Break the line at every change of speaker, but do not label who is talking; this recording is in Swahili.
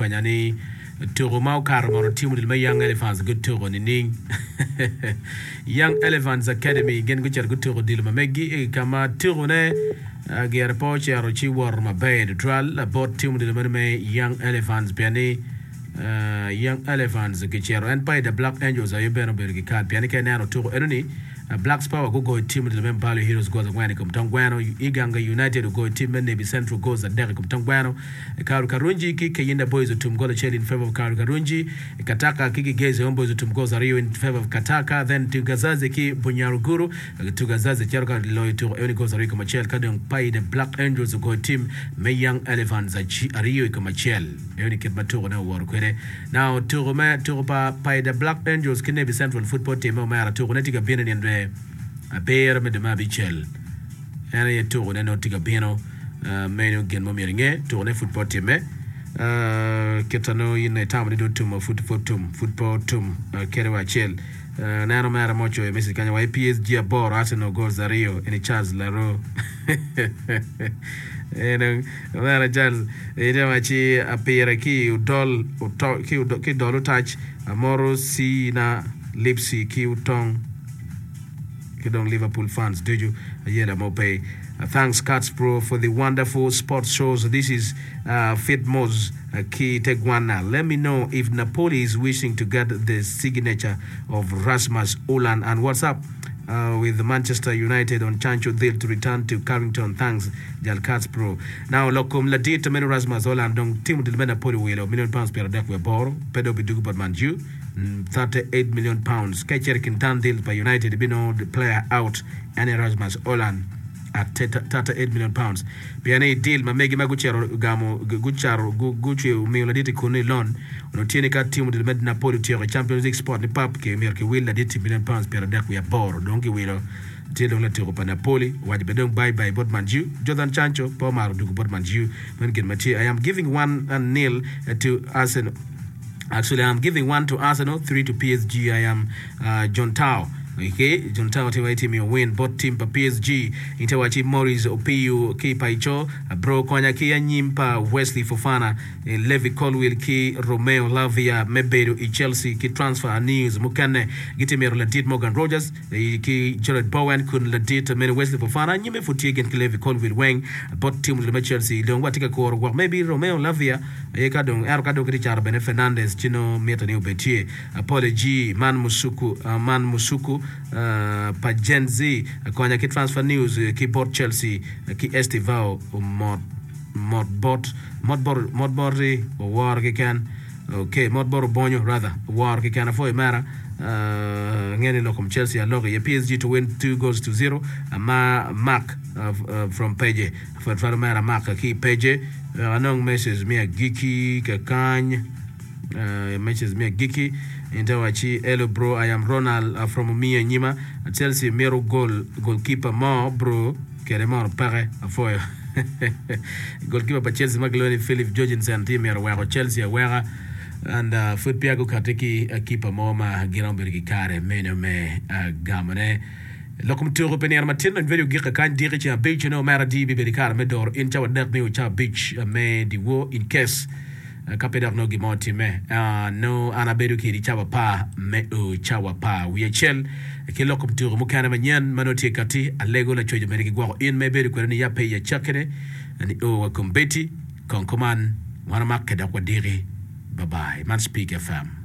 panyani turo mau karmaro timu del Young Elephants good turo ni ning Young Elephants Academy gen guchar good turo dil mamegi kama turo ne ger poche arochi war mabed tral about timu del Young Elephants piani Young Elephants guchar and by the Black Angels ayebeno bergi kad piani kenano turo enuni Blacks Power go team to the Membalo Heroes goes a Wani Kumtangwano, Iganga United go team Nebi Central goes a Derek Kumtangwano, Karu Karunji, Kiki boys of Tumgola Chell in favor of Karu Karunji, Kataka Kiki Gaze homeboys of Tumgoza Rio in favor of Kataka, then Tugazazeki Bunyaruguru, Tugazazi Cherka Loy to Eunicosa Rico Machel, Kadung Pai the Black Angels go team May Young Elephants a Rio Comachel, Eunikit Matu no war quere. Now Turupa Pai the Black Angels Kinebi Central football team Omara Turunetica Benin and a bear med mabichel ene ye to ne no tiga bino menu gen mo miringe to ne football team ketano ine tamri do tum football tum kerewa chel nano mara mocho e mesi kanya wa PSG abor Arsenal goals Rio ene Charles Laro ene mara Charles ene machi apira ki dol touch amoro si na lipsi ki utong Kidong Liverpool fans, do you? Yela Mope. Thanks Cats Pro for the wonderful sports shows. This is Fitmos Key Tegwana. Let me know if Napoli is wishing to get the signature of Rasmus Olan and what's up with Manchester United on Chancho Deal to return to Carrington. Thanks, Jal Cats Pro. Now, Lokum Ladit Menu Rasmus Olan Dong Team Del Napoli Wheel £1 per deck we borrow. Pedo Bidugu Manju. 38 million pounds. Catcher Kintan deal by United bino the player out and Erasmus Olan at 38 million pounds. Piane deal mamegi maguchero gamo guchi umeoladiti kuni loan unotieni ka timu del Med Napoli tiere Champions League sport ni pap ke merke will laditi million pounds per deck we bor dongi wilo tilo la tiro pa Napoli wajibe dong bye bot manju Jordan Chancho pomar dugu bot manju mengen mati. I am giving 1-0 to Arsenal. Actually, I'm giving 1 to Arsenal, 3 to PSG. I am John Tao. Okay, John Tao team win both team pa PSG. Intawachi Morris Opiu ki Paicho, bro Konya ki Nyimpa Wesley Fofana, Levi Colwill ki Romeo Lavia Mebedo i Chelsea ki transfer news Mukane Gitimero Ladit Morgan Rogers ki Jared Bowen kun Ladit men Wesley Fofana nyime futi again ki Levi Colwill Weng both team le Chelsea don't watika ko or maybe Romeo Lavia yekadong erkadong ki Char Ben Fernandez chino meta ni ubetie apology man Musuku Pajenzi Konya ki transfer news ki Port Chelsea ki Estivao Modbori war ki can okay Modboro Bonyo rather war ki can afo mara ngeni lokom Chelsea aloga ya PSG to win 2-0 Mark from Peje for mara Mark ki Peje anong messages me Giki Kakany messages me Giki Intawachi hello bro I am Ronald from Mia Nyima Chelsea mero goalkeeper mo bro kerema pare afoyo goalkeeper pa Chelsea Magloni Philip Jorgensen team mero wa Chelsea wera and foot piago kateki keeper mo ma girombergi kare meno me gamane lokum turo penir matin and video gika kan diri cha beach no mara di biberi kare me dor in chawa nek me cha beach me di wo in case kapedar no gimoti me no anabedu ki chawa pa me chawa pa we chel ke lokum turo mukana manyan manoti kati alego la choje meriki gwa in me bedu ko ni ya pay ya chakene ni o kombeti konkoman wana makeda kwa diri bye bye man speak FM